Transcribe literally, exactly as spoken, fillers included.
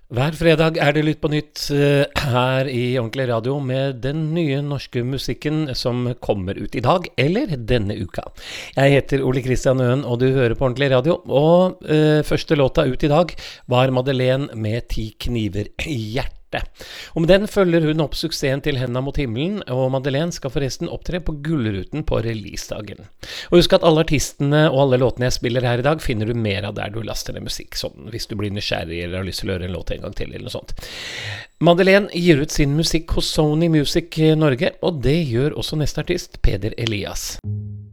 Hver fredag er det Lytt på nytt eh, her i Ordentlig Radio med den nye norske musikken som kommer ut i dag, eller denne uka. Jeg heter Ole Kristian Øen, og du hører på Ordentlig Radio, og eh, første låta ut i dag var Madeleine med Ti kniver i hjertet. Og med den følger hun opp suksessen til Henda mot himmelen, og Madeleine skal forresten opptre på Gullruten på releasedagen. Og husk at alle artistene og alle låtene jeg spiller her i dag finner du mer av der du laster ned musikk, sånn hvis du blir nysgjerrig eller har lyst til å høre en låt en gang til eller noe sånt. Madeleine gir ut sin musikk hos Sony Music Norge, og det gjør også neste artist, Peder Elias.